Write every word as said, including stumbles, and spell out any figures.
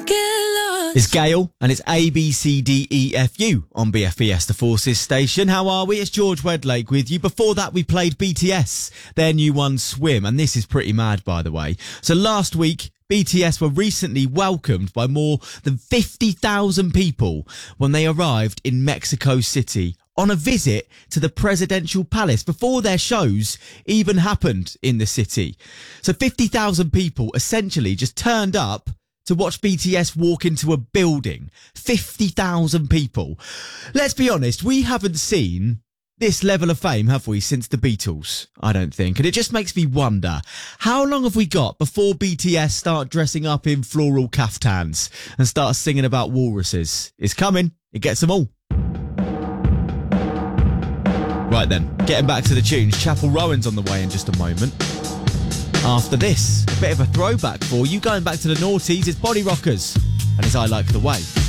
It's Gale, and it's A, B, C, D, E, F, U on B F E S, the Forces station. How are we? It's George Wedlake with you. Before that, we played B T S, their new one, Swim, and this is pretty mad, by the way. So last week, B T S were recently welcomed by more than fifty thousand people when they arrived in Mexico City on a visit to the presidential palace before their shows even happened in the city. So fifty thousand people essentially just turned up to watch B T S walk into a building. fifty thousand people. Let's be honest, we haven't seen this level of fame, have we, since the Beatles? I don't think. And it just makes me wonder, how long have we got before B T S start dressing up in floral caftans and start singing about walruses? It's coming. It gets them all. Right then, getting back to the tunes. Chapel Rowan's on the way in just a moment. After this, a bit of a throwback for you. Going back to the noughties, it's Body Rockers. And it's I Like the Way.